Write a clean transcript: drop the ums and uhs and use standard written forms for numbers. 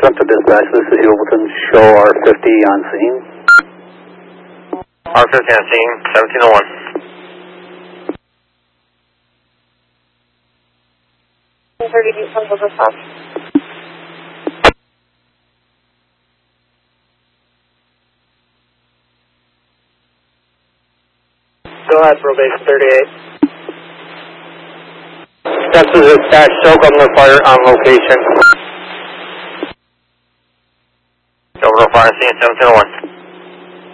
Up to dispatch, this is Hubleton. Show R50 on scene. R50 on scene, 1701. Go ahead, probation 38. Steps to dispatch, show Governor Fire on location. Governor Fire, scene, 1701.